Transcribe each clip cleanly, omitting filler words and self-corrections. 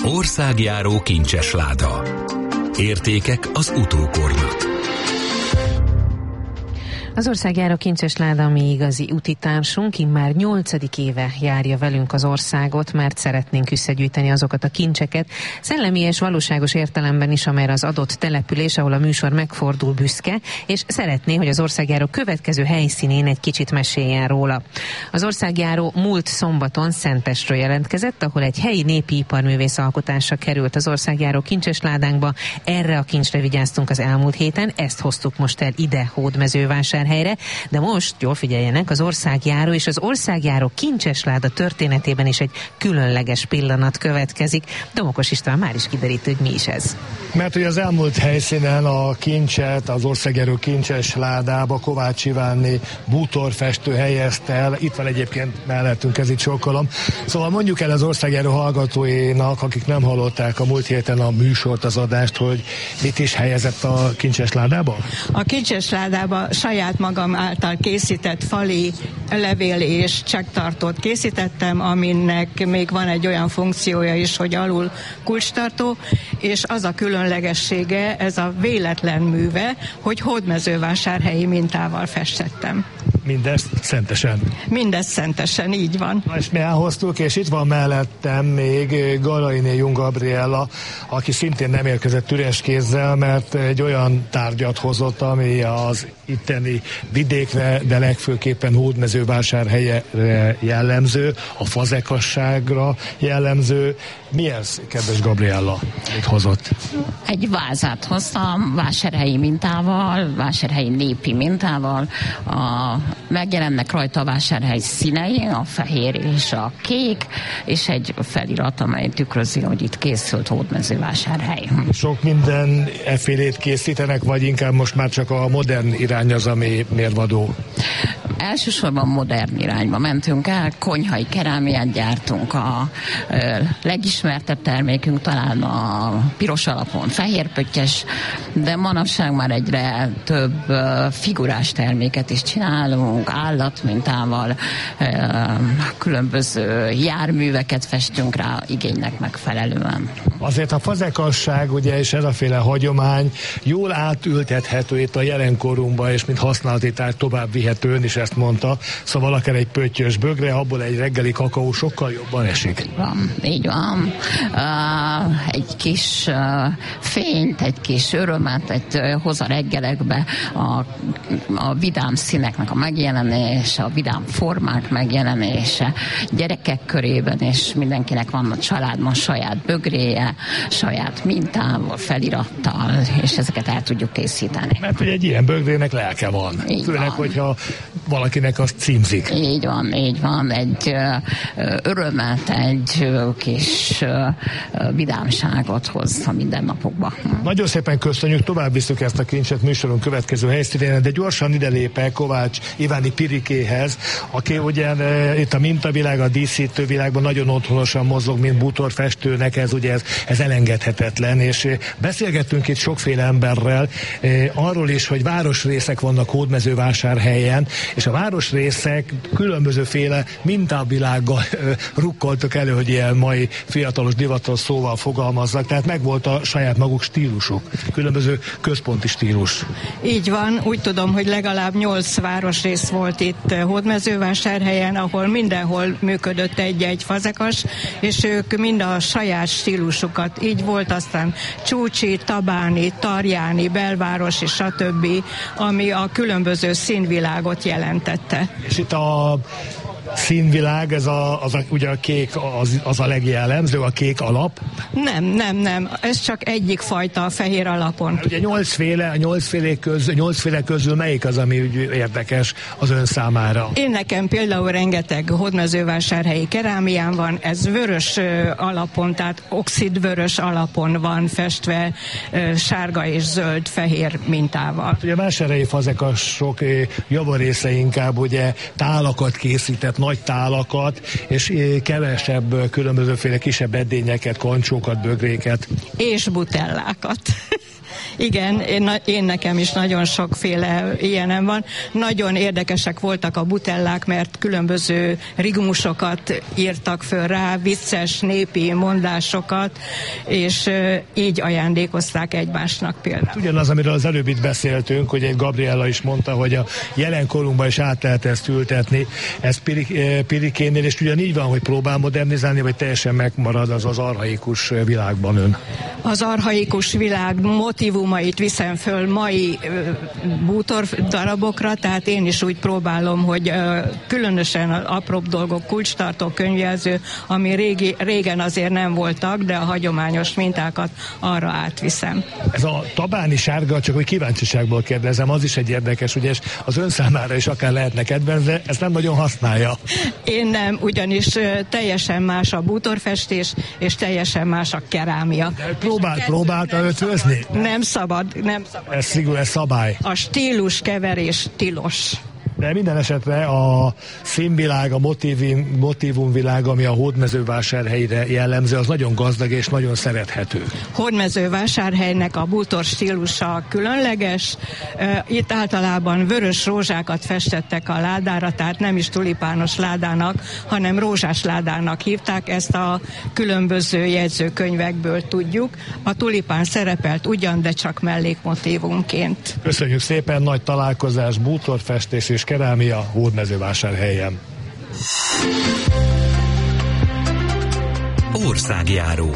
Országjáró kincsesláda. Értékek az utókornak. Az országjáró kincsesláda mi igazi utitársunk, immár 8. éve járja velünk az országot, mert szeretnénk összegyűjteni azokat a kincseket, szellemi és valóságos értelemben is, amelyre az adott település, ahol a műsor megfordul, büszke, és szeretné, hogy az országjáró következő helyszínén egy kicsit meséljen róla. Az országjáró múlt szombaton Szentpestről jelentkezett, ahol egy helyi népi iparművész alkotása került az országjáró kincsesládánkba. Erre a kincsre vigyáztunk az elmúlt héten, ezt hoztuk most el ide Hódmezővásárhelyre, de most, jól figyeljenek, az országjáró és az országjáró kincsesláda történetében is egy különleges pillanat következik. Domokos István már is kiderít, hogy mi is ez. Mert hogy az elmúlt helyszínen a kincset, az országjáró kincsesládába Kovács Ivánné bútorfestő helyezte el. Itt van egyébként mellettünk, ez itt sokkolom. Szóval mondjuk el az országjáró hallgatóinak, akik nem hallották a múlt héten a műsort, az adást, hogy mit is helyezett a kincsesládába? A kincsesládába saját magam által készített fali levél és csekktartót készítettem, aminek még van egy olyan funkciója is, hogy alul kulcstartó, és az a különlegessége, ez a véletlen műve, hogy hódmezővásárhelyi mintával festettem. Mindezt szentesen? Mindezt szentesen, így van. Na és mi elhoztuk, és itt van mellettem még Galainé Jung Gabriella, aki szintén nem érkezett üres kézzel, mert egy olyan tárgyat hozott, ami az itteni vidékre, de legfőképpen Hódmezővásárhelyre jellemző, a fazekasságra jellemző. Mi ez, kedves Gabriella, mit hozott? Egy vázát hoztam, vásárhelyi mintával, vásárhelyi népi mintával. Megjelennek rajta a vásárhely színei, a fehér és a kék, és egy felirat, amely tükrözi, hogy itt készült Hódmezővásárhely. Sok minden effélét készítenek, vagy inkább most már csak a modern irány az, ami mérvadó? Elsősorban modern irányba mentünk el, konyhai kerámiát gyártunk, a legismertebb termékünk talán a piros alapon fehérpöttyes, de manapság már egyre több figurás terméket is csinálunk, állatmintával, különböző járműveket festünk rá igénynek megfelelően. Azért a fazekasság, ugye, és ez a féle hagyomány jól átültethető itt a jelenkorunkba, és mint használati tárgy tovább vihető, ön is ezt mondta, szóval akár egy pöttyös bögre, abból egy reggeli kakaó sokkal jobban esik. Így van. Egy kis fényt, egy kis örömet hoz a reggelekbe, a vidám színeknek a megjelenése, a vidám formák megjelenése, gyerekek körében, és mindenkinek van a családban saját bögréje, saját mintával, felirattal, és ezeket el tudjuk készíteni. Mert hogy egy ilyen bögrének lelke van. Főleg, hogyha valakinek azt címzik. Így van. Egy örömet, egy kis vidámságot hoz a mindennapokba. Nagyon szépen köszönjük, tovább visszük ezt a kincset műsorunk következő helyszínén, de gyorsan ide lépek Kovács Iváni Pirikéhez, aki ugye itt a mintavilág, a díszítővilágban nagyon otthonosan mozog, mint bútorfestőnek, ez elengedhetetlen, és beszélgettünk itt sokféle emberrel arról is, hogy városrészek vannak Hódmezővásárhelyen, és a városrészek különbözőféle mintavilággal rukkoltak elő, hogy ilyen mai fiatalos divatos szóval fogalmazzak, tehát megvolt a saját maguk stílusuk, különböző központi stílus. Így van, úgy tudom, hogy legalább 8 városrész volt itt Hódmezővásárhelyen, ahol mindenhol működött egy-egy fazekas, és ők mind a saját stílusukat, így volt aztán Csúcsi, Tabáni, Tarjáni, Belváros és stb., ami a különböző színvilágot jelentette. És itt a színvilág, ugye a kék az a legjellemző, a kék alap? Nem. Ez csak egyik fajta a fehér alapon. Ugye 8 féle közül melyik az, ami érdekes az ön számára? Én nekem például rengeteg hódmezővásárhelyi kerámián van, ez vörös alapon, tehát oxidvörös alapon van festve sárga és zöld fehér mintával. Ugye a vásárhelyi fazekasok javarésze inkább ugye tálakat készített, nagy tálakat, és kevesebb különbözőféle kisebb edényeket, kancsókat, bögréket. És butellákat. Igen, én nekem is nagyon sokféle ilyenem van. Nagyon érdekesek voltak a butellák, mert különböző rigmusokat írtak föl rá, vicces népi mondásokat, és így ajándékozták egymásnak például. Ugyanaz, amiről az előbb itt beszéltünk, hogy egy Gabriella is mondta, hogy a jelenkorunkban is át lehet ezt ültetni. Ez Pirikénél, és ugyanígy van, hogy próbál modernizálni, vagy teljesen megmarad az archaikus világban ön? Az archaikus világ motívumait viszem föl mai bútor darabokra, tehát én is úgy próbálom, hogy különösen apróbb dolgok, kulcstartó, könyvjelző, ami régen azért nem voltak, de a hagyományos mintákat arra átviszem. Ez a tabáni sárga, csak hogy kíváncsiságból kérdezem, az is egy érdekes, ugye az ön számára is akár lehetne kedvenc, de ezt nem nagyon használja. Én nem, ugyanis teljesen más a bútorfestés, és teljesen más a kerámia. Próbálta ötvözni? Nem szabad. Ez szigorú, ez szabály. A stílus keverés tilos. De minden esetre a színvilág, a motívumvilág, ami a Hódmezővásárhelyre jellemző, az nagyon gazdag és nagyon szerethető. Hódmezővásárhelynek a bútor stílusa különleges. Itt általában vörös rózsákat festettek a ládára, tehát nem is tulipános ládának, hanem rózsás ládának hívták. Ezt a különböző jegyzőkönyvekből tudjuk. A tulipán szerepelt ugyan, de csak mellékmotívumként. Köszönjük szépen, nagy találkozás, bútorfestés és kerámia Hódmezővásárhelyen. Országjáró.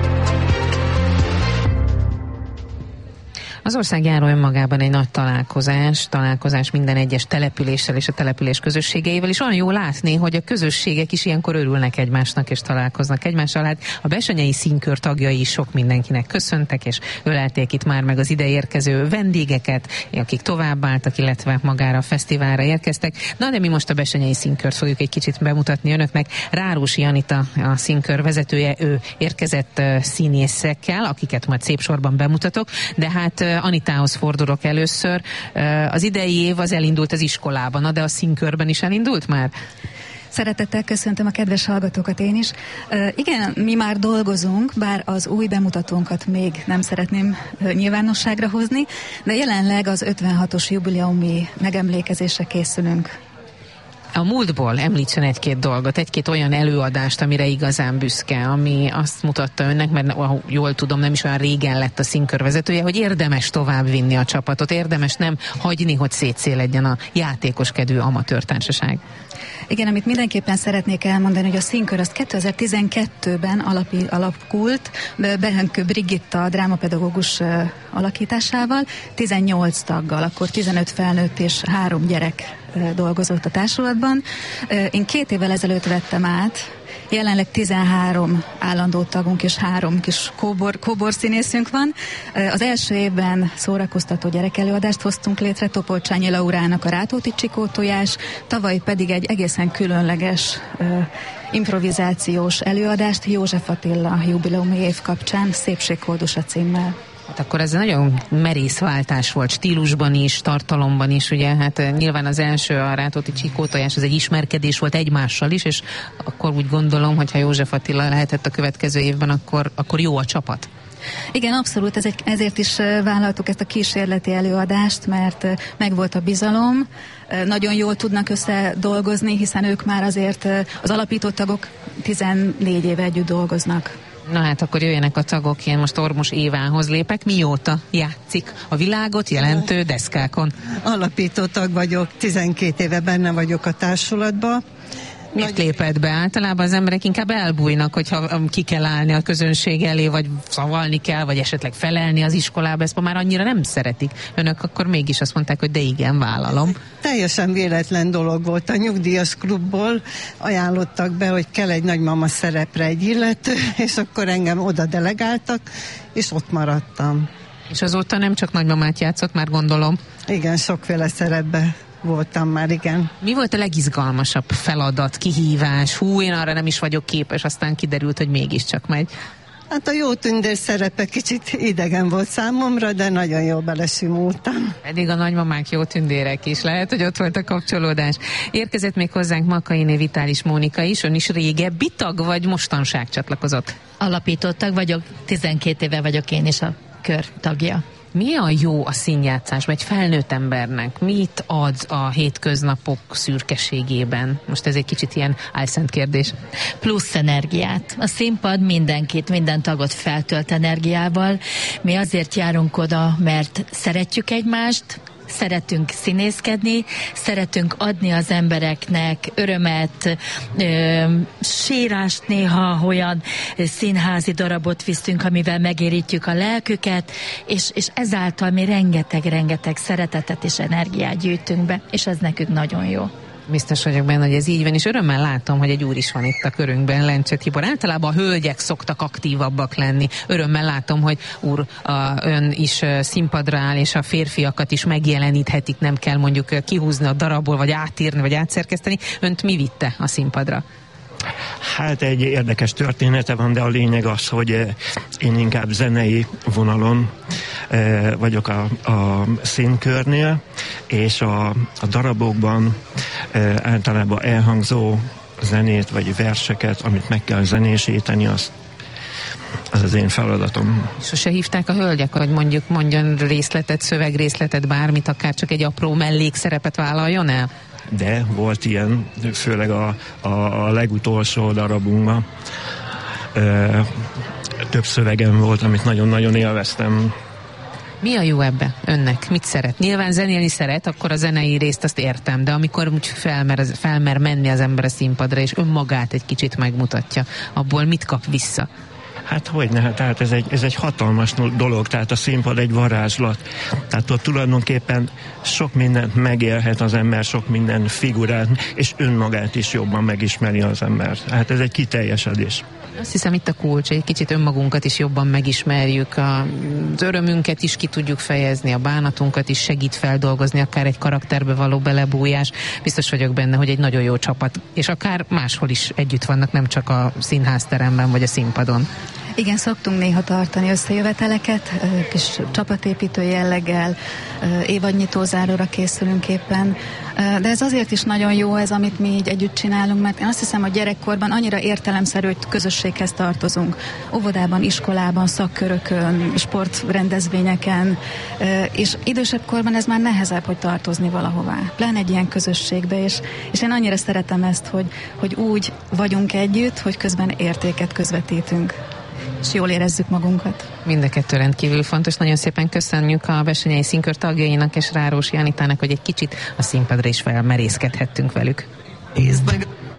Az országjáró önmagában egy nagy találkozás minden egyes településsel és a település közösségeivel, és olyan jó látni, hogy a közösségek is ilyenkor örülnek egymásnak és találkoznak egymással. Hát a Bessenyei Színkör tagjai is sok mindenkinek köszöntek, és ölelték itt már meg az ide érkező vendégeket, akik továbbáltak, illetve magára a fesztiválra érkeztek. Na, de mi most a Bessenyei Színkört fogjuk egy kicsit bemutatni önöknek. Rárósi Anita, a színkör vezetője, ő érkezett színészekkel, akiket majd szép sorban bemutatok, de hát Anitához fordulok először. Az idei év az elindult az iskolában, de a színkörben is elindult már? Szeretettel köszöntöm a kedves hallgatókat én is. Igen, mi már dolgozunk, bár az új bemutatónkat még nem szeretném nyilvánosságra hozni, de jelenleg az 56-os jubileumi megemlékezésre készülünk. A múltból említsen egy-két dolgot, egy-két olyan előadást, amire igazán büszke, ami azt mutatta önnek, mert jól tudom, nem is olyan régen lett a színkör vezetője, hogy érdemes továbbvinni a csapatot, érdemes nem hagyni, hogy szétszéledjen a játékoskedvű amatőr társaság. Igen, amit mindenképpen szeretnék elmondani, hogy a színkör az 2012-ben alakult Behenkő Brigitta drámapedagógus alakításával, 18 taggal, akkor 15 felnőtt és 3 gyerek dolgozott a társulatban. Én 2 évvel ezelőtt vettem át, jelenleg 13 állandó tagunk és 3 kis kóborszínészünk van. Az első évben szórakoztató gyerekelőadást hoztunk létre, Topolcsányi Laurának a Rátóti Csikótojás, tavaly pedig egy egészen különleges improvizációs előadást József Attila jubileumi év kapcsán, Szépségholdosa címmel. Hát akkor ez nagyon merész váltás volt, stílusban is, tartalomban is, ugye, hát nyilván az első, a Rátóti Csikótojás, az egy ismerkedés volt egymással is, és akkor úgy gondolom, hogy ha József Attila lehetett a következő évben, akkor jó a csapat. Igen, abszolút, ezért is vállaltuk ezt a kísérleti előadást, mert megvolt a bizalom, nagyon jól tudnak összedolgozni, hiszen ők már azért az alapító tagok 14 éve együtt dolgoznak. Na hát akkor jöjjenek a tagok, én most Ormos Évához lépek. Mióta játszik a világot jelentő deszkákon? Alapító tag vagyok, 12 éve benne vagyok a társulatban. Miért lépett be? Általában az emberek inkább elbújnak, hogyha ki kell állni a közönség elé, vagy szavalni kell, vagy esetleg felelni az iskolába, ezt már annyira nem szeretik. Önök akkor mégis azt mondták, hogy de igen, vállalom. Teljesen véletlen dolog volt. A nyugdíjas klubból ajánlottak be, hogy kell egy nagymama szerepre egy illető, és akkor engem oda delegáltak, és ott maradtam. És azóta nem csak nagymamát játszott, már gondolom. Igen, sokféle szerepbe voltam már, igen. Mi volt a legizgalmasabb feladat, kihívás? Én arra nem is vagyok képes, aztán kiderült, hogy mégiscsak megy. Hát a jó tündér szerepe kicsit idegen volt számomra, de nagyon jól belesimultam. Pedig a nagymamák jó tündérek is, lehet, hogy ott volt a kapcsolódás. Érkezett még hozzánk Makainé Vitális Mónika is, ön is régebbi tag, vagy mostanság csatlakozott? Alapító tag vagyok, 12 éve vagyok én is a kör tagja. Mi a jó a színjátszásban egy felnőtt embernek? Mit ad a hétköznapok szürkeségében? Most ez egy kicsit ilyen álszent kérdés. Plusz energiát. A színpad mindenkit, minden tagot feltölt energiával. Mi azért járunk oda, mert szeretjük egymást, szeretünk színészkedni, szeretünk adni az embereknek örömet, sírást néha, olyan színházi darabot viszünk, amivel megérítjük a lelküket, és ezáltal mi rengeteg szeretetet és energiát gyűjtünk be, és ez nekünk nagyon jó. Biztos vagyok benne, hogy ez így van, és örömmel látom, hogy egy úr is van itt a körünkben, Lencse Tibor. Általában a hölgyek szoktak aktívabbak lenni. Örömmel látom, hogy úr, ön is színpadra áll, és a férfiakat is megjeleníthetik, nem kell mondjuk kihúzni a darabból, vagy átírni, vagy átszerkeszteni. Önt mi vitte a színpadra? Hát egy érdekes története van, de a lényeg az, hogy én inkább zenei vonalon vagyok a színkörnél, és a darabokban általában elhangzó zenét vagy verseket, amit meg kell zenésíteni, az az én feladatom. Sose hívták a hölgyek, hogy mondjon részletet, szövegrészletet, bármit, akár csak egy apró mellékszerepet vállaljon el? De volt ilyen, főleg a legutolsó darabunkban. Több szövegem volt, amit nagyon-nagyon élveztem. Mi a jó ebbe önnek? Mit szeret? Nyilván zenélni szeret, akkor a zenei részt azt értem, de amikor úgy felmer menni az ember a színpadra, és önmagát egy kicsit megmutatja, abból mit kap vissza? Hát hogyne, tehát ez egy hatalmas dolog, tehát a színpad egy varázslat. Tehát ott tulajdonképpen sok mindent megélhet az ember, sok minden figurát, és önmagát is jobban megismeri az ember. Hát ez egy kiteljesedés. Azt hiszem itt a kulcs, egy kicsit önmagunkat is jobban megismerjük, az örömünket is ki tudjuk fejezni, a bánatunkat is segít feldolgozni, akár egy karakterbe való belebújás. Biztos vagyok benne, hogy egy nagyon jó csapat, és akár máshol is együtt vannak, nem csak a színházteremben vagy a színpadon. Igen, szoktunk néha tartani összejöveteleket, kis csapatépítő jelleggel, évadnyitózáróra készülünk éppen, de ez azért is nagyon jó ez, amit mi így együtt csinálunk, mert én azt hiszem, hogy gyerekkorban annyira értelemszerű, hogy közösséghez tartozunk. Óvodában, iskolában, szakkörökön, sportrendezvényeken, és idősebb korban ez már nehezebb, hogy tartozni valahová. Pláne egy ilyen közösségbe, és én annyira szeretem ezt, hogy úgy vagyunk együtt, hogy közben értéket közvetítünk, és jól érezzük magunkat. Mind a kettő rendkívül fontos. Nagyon szépen köszönjük a Bessenyei Színkör tagjainak és Rárósi Janitának, hogy egy kicsit a színpadra is felmerészkedhettünk velük.